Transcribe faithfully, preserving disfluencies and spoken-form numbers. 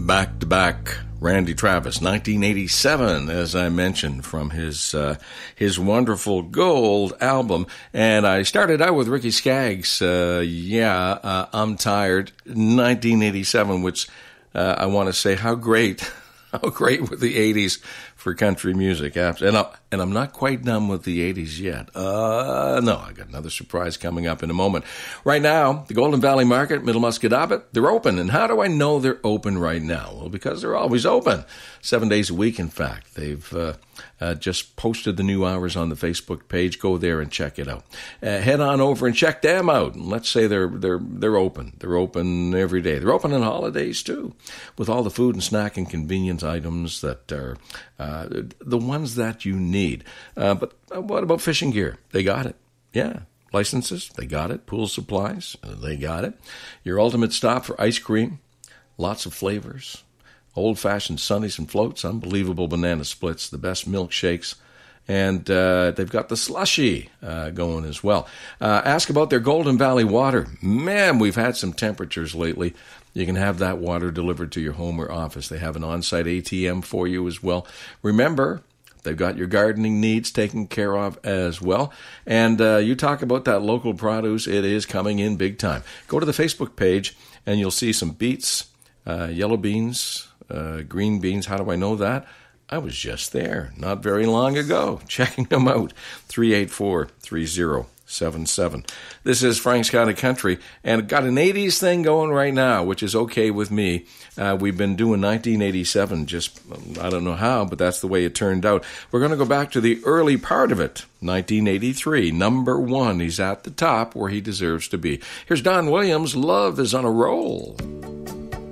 back-to-back Randy Travis, nineteen eighty-seven, as I mentioned, from his uh, his wonderful Gold album. And I started out with Ricky Skaggs, uh, yeah, uh, I'm Tired, nineteen eighty-seven, which uh, I want to say how great, how great were the eighties for country music. And, I, and I'm not quite done with the eighties yet. Uh, no, I got another surprise coming up in a moment. Right now, the Golden Valley Market, Middle Musquodoboit, they're open. And how do I know they're open right now? Well, because they're always open. Seven days a week, in fact. They've uh, uh, just posted the new hours on the Facebook page. Go there and check it out. Uh, head on over and check them out. And let's say they're they're they're open. They're open every day. They're open on holidays, too, with all the food and snack and convenience items that are uh, the ones that you need. Uh, but what about fishing gear? They got it. Yeah. Licenses? They got it. Pool supplies? They got it. Your ultimate stop for ice cream. Lots of flavors. Old-fashioned sunnies and floats. Unbelievable banana splits. The best milkshakes. And uh, they've got the slushy uh, going as well. Uh, ask about their Golden Valley water. Man, we've had some temperatures lately. You can have that water delivered to your home or office. They have an on-site A T M for you as well. Remember, they've got your gardening needs taken care of as well. And uh, you talk about that local produce, it is coming in big time. Go to the Facebook page, and you'll see some beets, uh, yellow beans, uh, green beans. How do I know that? I was just there not very long ago, checking them out. three eight four, three zero seven seven. This is Frank's County Country, and got an eighties thing going right now, which is okay with me. Uh, we've been doing nineteen eighty-seven, just, I don't know how, but that's the way it turned out. We're going to go back to the early part of it, nineteen eighty-three. Number one, he's at the top where he deserves to be. Here's Don Williams, Love is on a Roll.